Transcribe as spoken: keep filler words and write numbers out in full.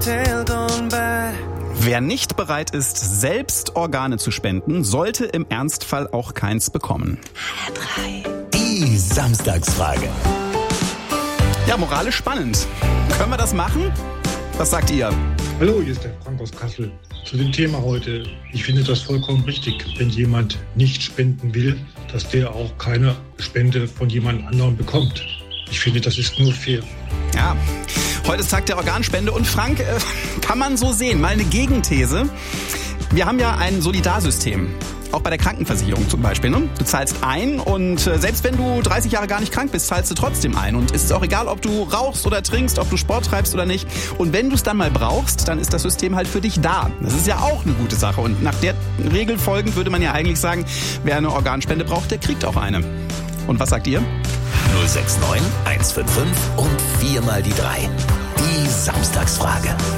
tail gone by. Wer nicht bereit ist, selbst Organe zu spenden, sollte im Ernstfall auch keins bekommen. Die Samstagsfrage. Ja, moralisch spannend. Können wir das machen? Was sagt ihr? Hallo, hier ist der Frank aus Kassel. Zu dem Thema heute. Ich finde das vollkommen richtig, wenn jemand nicht spenden will, dass der auch keine Spende von jemand anderem bekommt. Ich finde, das ist nur fair. Ja, heute ist Tag der Organspende und Frank, äh, kann man so sehen. Mal eine Gegenthese. Wir haben ja ein Solidarsystem. Auch bei der Krankenversicherung zum Beispiel. Ne? Du zahlst ein und äh, selbst wenn du dreißig Jahre gar nicht krank bist, zahlst du trotzdem ein. Und es ist auch egal, ob du rauchst oder trinkst, ob du Sport treibst oder nicht. Und wenn du es dann mal brauchst, dann ist das System halt für dich da. Das ist ja auch eine gute Sache. Und nach der Regel folgend würde man ja eigentlich sagen, wer eine Organspende braucht, der kriegt auch eine. Und was sagt ihr? null sechs neun, eins fünf fünf und viermal die drei. Die Samstagsfrage.